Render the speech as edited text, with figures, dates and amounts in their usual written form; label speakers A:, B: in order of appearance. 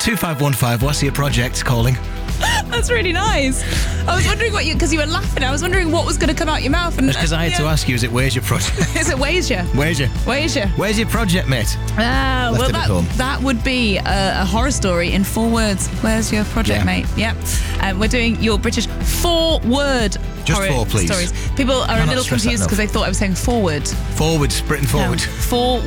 A: 2515, what's your project calling?
B: That's really nice. I was wondering because you were laughing, I was wondering what was going to come out your mouth. And
A: Because I had to ask you, is it where's your project?
B: Is it where's your?
A: Where's your project, mate?
B: Well,
A: it at home.
B: that would be a horror story in 4 words. Where's your project, mate? Yep. We're doing your British 4-word
A: Just
B: horror
A: 4, please.
B: stories. People are a
A: Cannot
B: little
A: stress that
B: confused because they thought I was saying forward.
A: Forwards, Britain forward.
B: No, 4